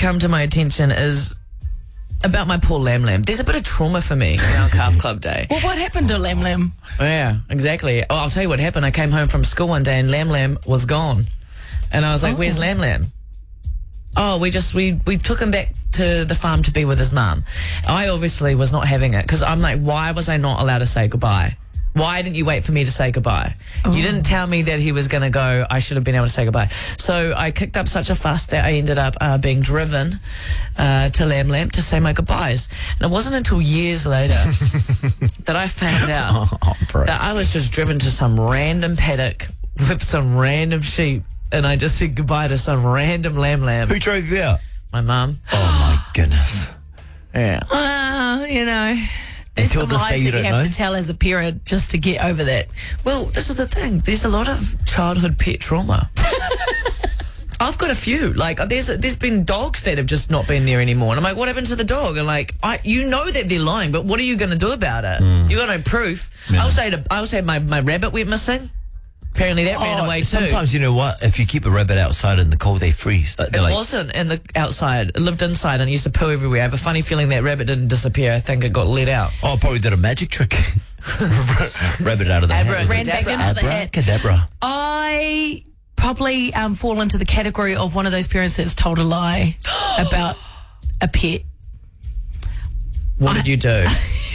come to my attention is about my poor Lam Lam. There's a bit of trauma for me around Calf Club Day. Well, what happened to Lam Lam? Yeah, exactly. Oh, I'll tell you what happened. I came home from school one day and Lam Lam was gone. And I was like, where's Lam Lam? Oh, we took him back to the farm to be with his mum. I obviously was not having it because I'm like, why was I not allowed to say goodbye? Why didn't you wait for me to say goodbye? You didn't tell me that he was going to go. I should have been able to say goodbye. So I kicked up such a fuss that I ended up being driven to Lam Lam to say my goodbyes. And it wasn't until years later that I found out that I was just driven to some random paddock with some random sheep. And I just said goodbye to some random Lam. Who drove you out? My mum. Oh, my goodness. Yeah. You know... There's Until some this day, lies you that don't you have know? to tell as a parent just to get over that. Well, this is the thing. There's a lot of childhood pet trauma. I've got a few. Like, there's been dogs that have just not been there anymore. And I'm like, what happened to the dog? And like, you know that they're lying, but what are you going to do about it? You got no proof. Yeah. I'll say my rabbit went missing. Apparently that ran away too. Sometimes, you know what? If you keep a rabbit outside in the cold, they freeze. It wasn't in the outside. It lived inside and it used to poo everywhere. I have a funny feeling that rabbit didn't disappear. I think it got let out. Oh, probably did a magic trick. Rabbit out of the hat. Ran back into the hat. Abracadabra. I probably fall into the category of one of those parents that's told a lie about a pet. What did you do?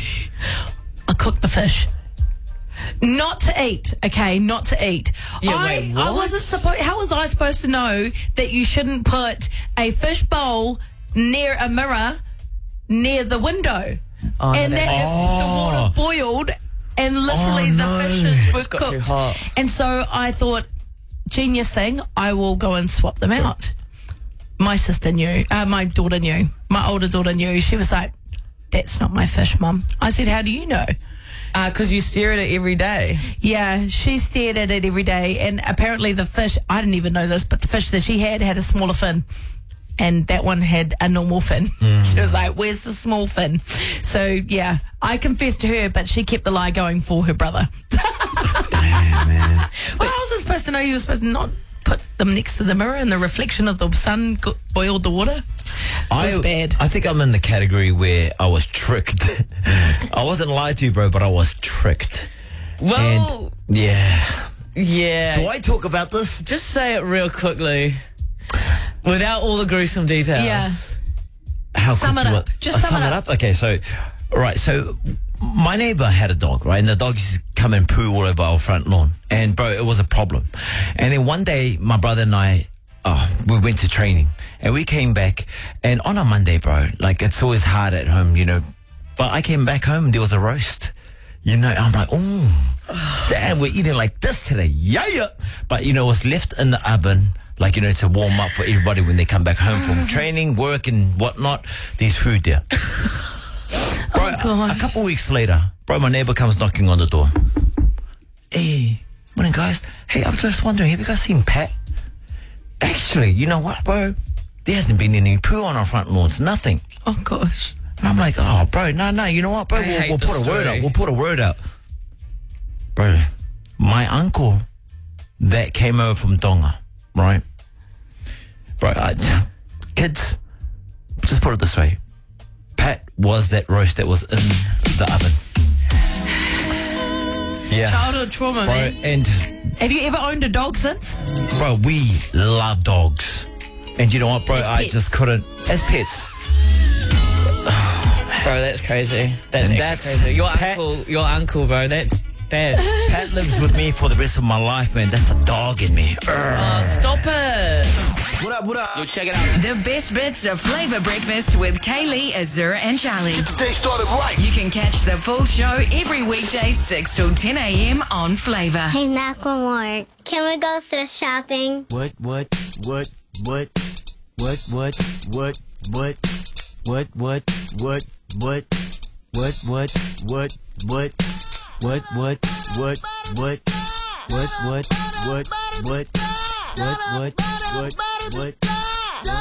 I cooked the fish. Not to eat, okay? Not to eat. Yeah, wait, what? I wasn't supposed. How was I supposed to know that you shouldn't put a fish bowl near a mirror near the window? Oh, and no, that is the water boiled, and literally the fishes were Just got too cooked. hot. And so I thought, genius thing, I will go and swap them out. My sister knew. My daughter knew. My older daughter knew. She was like, "That's not my fish, Mum." I said, "How do you know?" Because you stare at it every day. Yeah, she stared at it every day, and apparently the fish, I didn't even know this, but the fish that she had a smaller fin, and that one had a normal fin. She was like, where's the small fin? So, yeah, I confessed to her, but she kept the lie going for her brother. Damn, man. Well, I wasn't supposed to know you were supposed to not put them next to the mirror and the reflection of the sun boiled the water. It was bad. I think I'm in the category where I was tricked. I wasn't lied to, bro, but I was tricked. Well, And yeah. yeah. Do I talk about this? Just say it real quickly without all the gruesome details. Yeah. How Sum quick it do up. I- Just sum it up. Okay, so, right, so my neighbor had a dog, right? And the dog used to come and poo all over our front lawn. And, bro, it was a problem. And then one day, my brother and I, we went to training. And we came back. And on a Monday, bro, like, it's always hard at home, you know. But I came back home and there was a roast. You know, I'm like, oh, damn, we're eating like this today. Yeah. But, you know, it was left in the oven, like, you know, to warm up for everybody when they come back home from training, work and whatnot. There's food there. Bro, a couple weeks later, bro, my neighbor comes knocking on the door. Hey, morning, guys. Hey, I'm just wondering, have you guys seen Pat? Actually, you know what, bro? There hasn't been any poo on our front lawns, nothing. Oh, gosh. And I'm like, oh, bro, no, you know what, bro? We'll put a word out. We'll put a word out. Bro, my uncle that came over from Tonga, right? Bro, kids, just put it this way. Pat was that roast that was in the oven. Yeah. Childhood trauma, Bro, man. and, Have you ever owned a dog since? bro, we love dogs. And you know what, bro? As I pets. just couldn't. As pets. Bro, that's crazy. That's And actually that's crazy. Pat- Your uncle, bro. That's bad. Pat lives with me for the rest of my life, man. That's the dog in me. Oh, stop it. What up? Yo, check it out. The best bits of Flavour Breakfast with Kaylee, Azura and Charlie. They started right. You can catch the full show every weekday 6 till 10 a.m. on Flavour. Hey, Macklemore, can we go thrift shopping? What?